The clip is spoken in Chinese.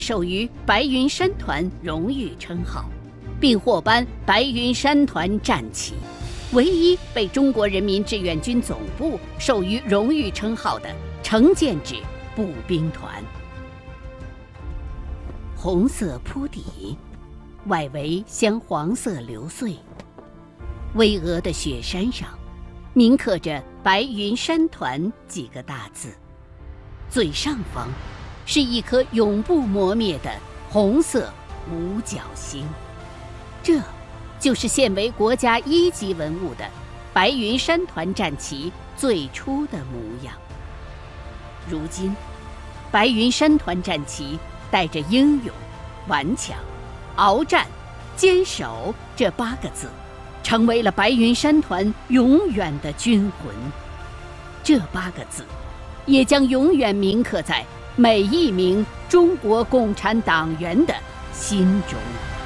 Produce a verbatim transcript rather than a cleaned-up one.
授予白云山团荣誉称号，并获颁白云山团战旗，唯一被中国人民志愿军总部授予荣誉称号的成建制步兵团。红色铺底，外围镶黄色流穗，巍峨的雪山上铭刻着白云山团几个大字，最上方是一颗永不磨灭的红色五角星，这就是现为国家一级文物的白云山团战旗最初的模样。如今，白云山团战旗带着英勇、顽强、鏖战、坚守这八个字，成为了白云山团永远的军魂。这八个字，也将永远铭刻在每一名中国共产党员的心中。